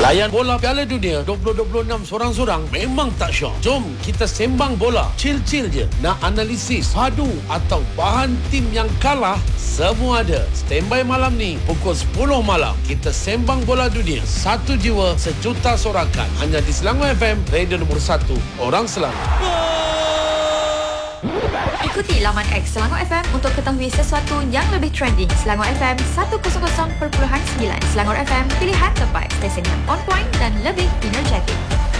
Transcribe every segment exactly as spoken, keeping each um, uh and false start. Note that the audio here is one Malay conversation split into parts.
Layan bola Piala Dunia dua ribu dua puluh enam sorang-sorang memang tak syok. Jom kita sembang bola. Chill-chill je. Nak analisis, padu atau bahan tim yang kalah, semua ada. Standby malam ni pukul sepuluh malam. Kita sembang bola dunia. Satu jiwa, sejuta sorakan. Hanya di Selangor F M, radio nombor satu. Orang Selangor. Ikuti laman X Selangor F M untuk ketahui sesuatu yang lebih trending. Selangor F M seratus perpuluhan sembilan. Selangor F M, pilihan terbaik. Stesen yang on point dan lebih energetik.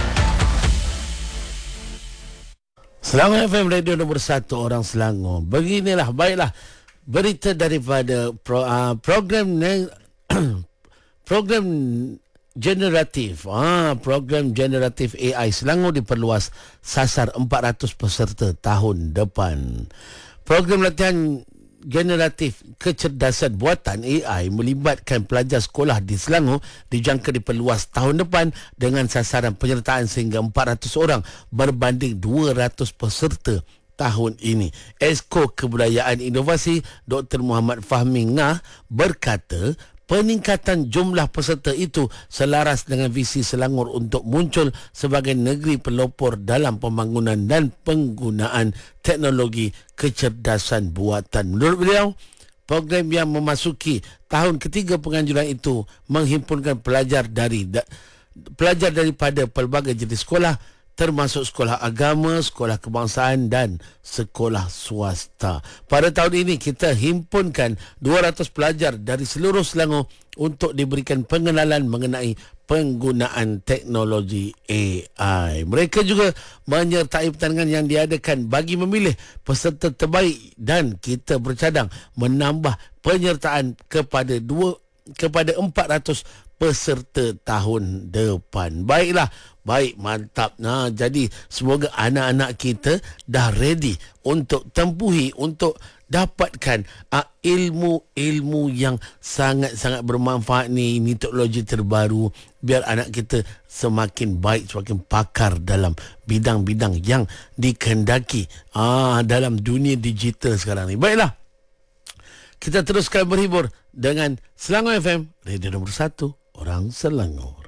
Selangor F M, radio nombor satu orang Selangor. Beginilah, baiklah, berita daripada pro, uh, program program generatif. Ah, program generatif A I Selangor diperluas sasar empat ratus peserta tahun depan. Program latihan generatif kecerdasan buatan A I melibatkan pelajar sekolah di Selangor dijangka diperluas tahun depan dengan sasaran penyertaan sehingga empat ratus orang berbanding dua ratus peserta tahun ini. Esko Kebudayaan Inovasi Doktor Muhammad Fahmi Ngah berkata peningkatan jumlah peserta itu selaras dengan visi Selangor untuk muncul sebagai negeri pelopor dalam pembangunan dan penggunaan teknologi kecerdasan buatan. Menurut beliau, program yang memasuki tahun ketiga penganjuran itu menghimpunkan pelajar dari da, pelajar daripada pelbagai jenis sekolah termasuk sekolah agama, sekolah kebangsaan dan sekolah swasta. Pada tahun ini kita himpunkan dua ratus pelajar dari seluruh Selangor untuk diberikan pengenalan mengenai penggunaan teknologi A I. Mereka juga menyertai pertandingan yang diadakan bagi memilih peserta terbaik dan kita bercadang menambah penyertaan kepada dua kepada empat ratus peserta tahun depan. Baiklah, baik, mantap. Nah, jadi semoga anak-anak kita dah ready untuk tempuhi, untuk dapatkan uh, ilmu-ilmu yang sangat-sangat bermanfaat ni, ni teknologi terbaru, biar anak kita semakin baik, semakin pakar dalam bidang-bidang yang dikehendaki ah, dalam dunia digital sekarang ni. Baiklah, kita teruskan berhibur dengan Selangor F M, radio nombor satu orang Selangor.